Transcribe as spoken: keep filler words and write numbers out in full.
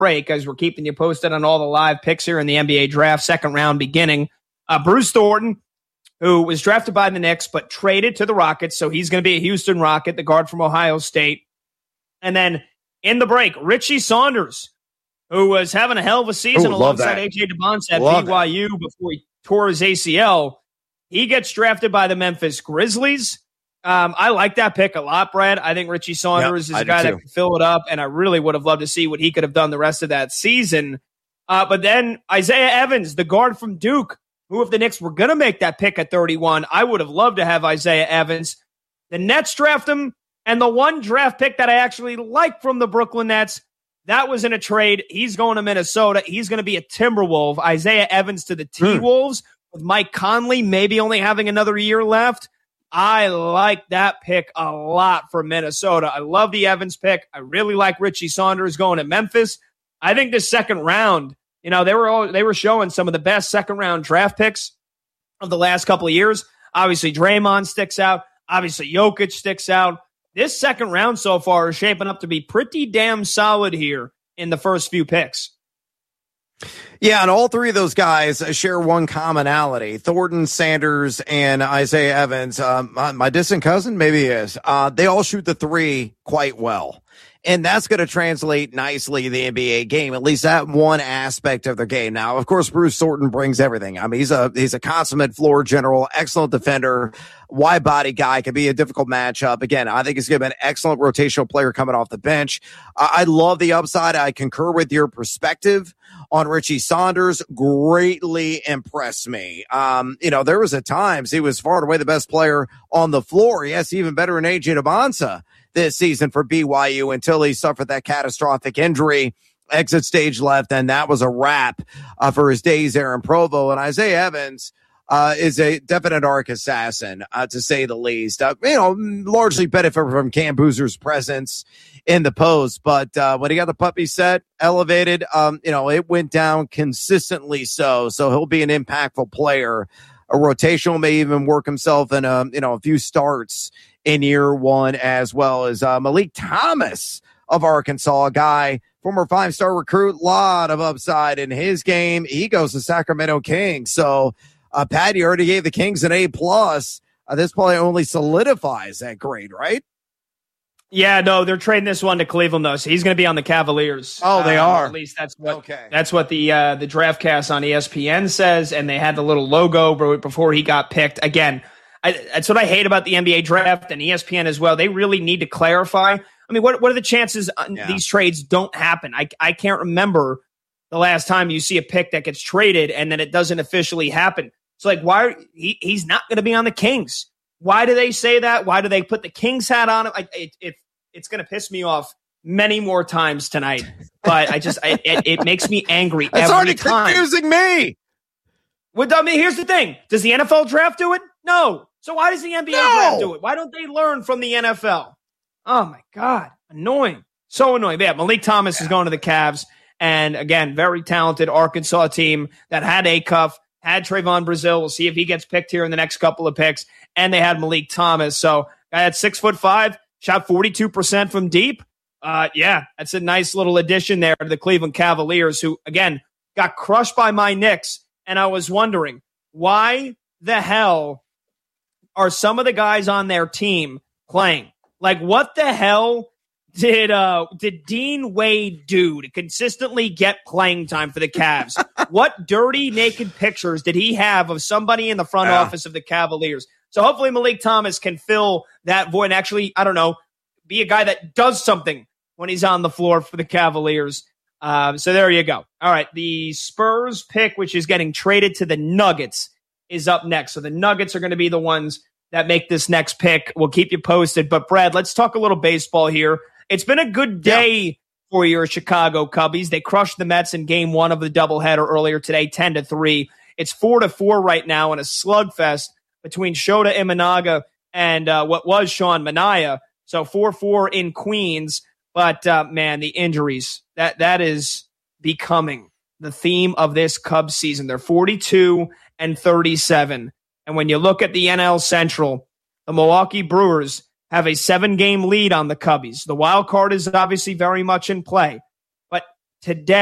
break, as we're keeping you posted on all the live picks here in the N B A draft, second round beginning. Uh, Bruce Thornton, who was drafted by the Knicks but traded to the Rockets, so he's going to be a Houston Rocket, the guard from Ohio State. And then in the break, Richie Saunders, who was having a hell of a season Ooh, alongside A J DeBonce at love B Y U that. Before he tore his A C L. He gets drafted by the Memphis Grizzlies. Um, I like that pick a lot, Brad. I think Richie Saunders yep, is a guy that can fill it up, and I really would have loved to see what he could have done the rest of that season. Uh, but then Isaiah Evans, the guard from Duke, who if the Knicks were going to make that pick at thirty-one, I would have loved to have Isaiah Evans. The Nets draft him, and the one draft pick that I actually like from the Brooklyn Nets, that was in a trade. He's going to Minnesota. He's going to be a Timberwolf. Isaiah Evans to the T-Wolves, mm. with Mike Conley maybe only having another year left. I like that pick a lot for Minnesota. I love the Evans pick. I really like Richie Saunders going to Memphis. I think this second round, you know, they were all, they were showing some of the best second round draft picks of the last couple of years. Obviously, Draymond sticks out. Obviously, Jokic sticks out. This second round so far is shaping up to be pretty damn solid here in the first few picks. Yeah, and all three of those guys share one commonality. Thornton, Sanders, and Isaiah Evans. Um, my, my distant cousin, maybe he is. Uh, they all shoot the three quite well. And that's going to translate nicely in the N B A game, at least that one aspect of their game. Now, of course, Bruce Thornton brings everything. I mean, he's a he's a consummate floor general, excellent defender, wide body guy, can be a difficult matchup. Again, I think he's going to be an excellent rotational player coming off the bench. Uh, I love the upside. I concur with your perspective on Richie Saunders. Greatly impressed me. Um, you know, there was at times he was far and away the best player on the floor. Yes, even better than A J DeBonce this season for B Y U until he suffered that catastrophic injury, exit stage left, and that was a wrap uh, for his days there in Provo. And Isaiah Evans uh, is a definite arc assassin, uh, to say the least. Uh, you know, largely benefit from Cam Boozer's presence in the post, but uh, when he got the puppy set, elevated, um, you know, it went down consistently so. So he'll be an impactful player. A rotational may even work himself in a, you know, a few starts in year one, as well as uh, Malik Thomas of Arkansas, a guy, former five-star recruit, lot of upside in his game. He goes to Sacramento Kings. So, uh, Pat, you already gave the Kings an A plus. Uh, this probably only solidifies that grade, right? Yeah, no, they're trading this one to Cleveland, though, so he's going to be on the Cavaliers. Oh, they uh, are. At least that's what okay. that's what the uh, the DraftCast on E S P N says, and they had the little logo before he got picked. Again, I, that's what I hate about the N B A draft and E S P N as well. They really need to clarify. I mean, what what are the chances yeah. these trades don't happen? I I can't remember the last time you see a pick that gets traded and then it doesn't officially happen. So, like, why he, he's not going to be on the Kings? Why do they say that? Why do they put the Kings hat on him? I, it, it it's going to piss me off many more times tonight. But I just I, it, it makes me angry it's every already time. Confusing me. Well, I mean, here's the thing: does the N F L draft do it? No. So why does the N B A no. draft do it? Why don't they learn from the N F L? Oh my God, annoying, so annoying. But yeah, Malik Thomas yeah. is going to the Cavs, and again, very talented Arkansas team that had Acuff, had Trayvon Brazil. We'll see if he gets picked here in the next couple of picks, and they had Malik Thomas. So guy at six foot five, shot forty-two percent from deep. Uh, yeah, that's a nice little addition there to the Cleveland Cavaliers, who again got crushed by my Knicks. And I was wondering, why the hell are some of the guys on their team playing? Like, what the hell did uh, did Dean Wade do to consistently get playing time for the Cavs? What dirty, naked pictures did he have of somebody in the front yeah. office of the Cavaliers? So hopefully Malik Thomas can fill that void and actually, I don't know, be a guy that does something when he's on the floor for the Cavaliers. Um, so there you go. All right, the Spurs pick, which is getting traded to the Nuggets, is up next. So the Nuggets are going to be the ones that make this next pick. We'll keep you posted. But, Brad, let's talk a little baseball here. It's been a good day yeah. for your Chicago Cubbies. They crushed the Mets in game one of the doubleheader earlier today, ten to three. It's four to four right now in a slugfest between Shota Imanaga and uh, what was Sean Manaea. So four four in Queens. But, uh, man, the injuries, that that is becoming the theme of this Cubs season. They're forty-two and thirty-seven. And when you look at the N L Central, the Milwaukee Brewers have a seven-game lead on the Cubbies. The wild card is obviously very much in play. But today.